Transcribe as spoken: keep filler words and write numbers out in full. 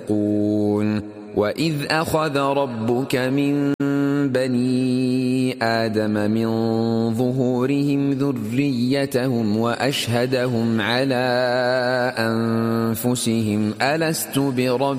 يتقون وإذ أخذ ربك من بني آدم من ظهورهم ذريتهم وأشهدهم على أنفسهم ألست بربكم